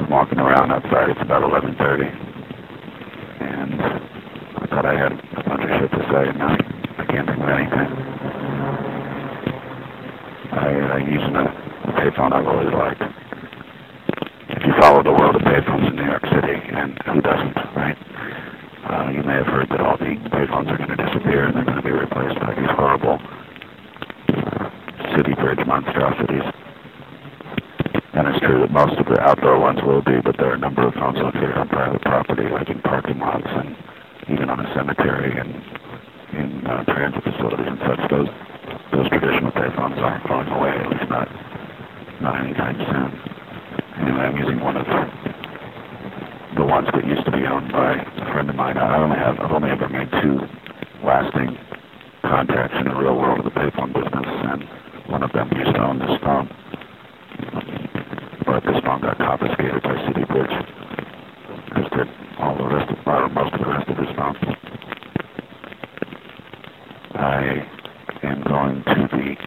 I'm walking around outside. It's about 11:30, and I thought I had a bunch of shit to say, and now I can't think of anything. I use a payphone I've always liked. If you follow the world of payphones in New York City, and who doesn't, right? You may have heard that all the payphones are going to disappear and they're going to be replaced by these horrible city bridge monstrosities. And it's true that most of the outdoor ones will be, but there are a number of phones located on private property, like in parking lots and even on a cemetery and in transit facilities and such. Those traditional payphones aren't going away, at least not anytime soon. Anyway, I'm using one of the ones that used to be owned by a friend of mine. I've only ever made 2 lasting contacts in the real world of the payphone business, and one of them used to own this phone. But this phone got confiscated by City Bridge, as did all the rest of, or most of the rest of his phones. I am going to the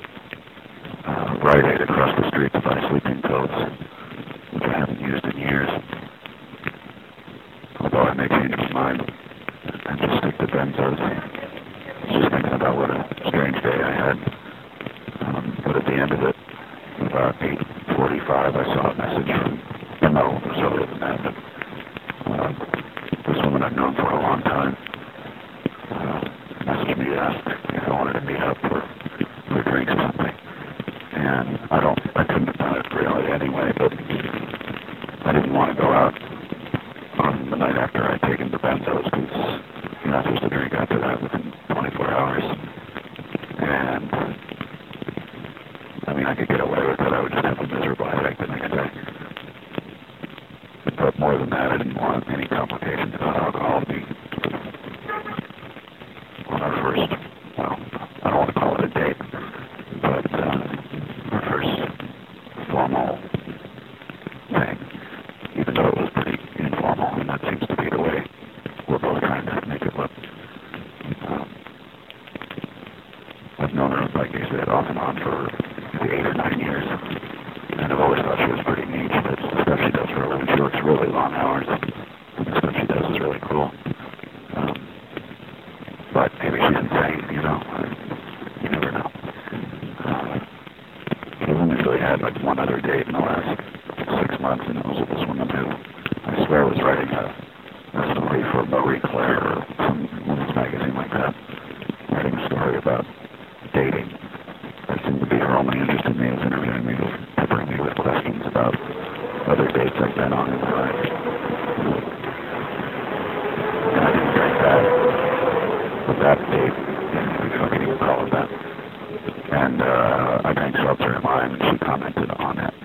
Rite Aid across the street to buy sleeping pills, which I haven't used in years. Although I may change my mind and just stick to benzos. I was just thinking about what a strange day I had. But at the end of it, about 8:45, I saw a message from, no, it was earlier than that, but this woman I've known for a long time messaged me to ask if I wanted to meet up for drinks or something. And I couldn't have done it really anyway, but I didn't want to go out on the night after I'd taken the benzos, because you're not supposed to drink after that within 24 hours. And I mean, I could get away with it. I would just have a miserable headache the next day. But more than that, I didn't want any complications about alcohol to be on our first, well, I don't want to call it a date, but our first formal thing, even though it was pretty informal, and that seems to be the way we're both trying to make it look. I've known her, like I said, off and on for 8 or 9 years, and I've always thought she was pretty neat. The stuff she does for a living, she works really long hours, and the stuff she does is really cool. But maybe she's insane, you know, you never know. I've only really had like one other date in the last 6 months, and it was with this woman who I swear was writing a story for Marie Claire or some women's magazine like that, writing a story about dating. That seemed to be her only interest in me, was interviewing me, peppering me with questions about other dates I've been on in my life. And I didn't drink that date, if I can even call it that. And I drank seltzer in mine, and she commented on it.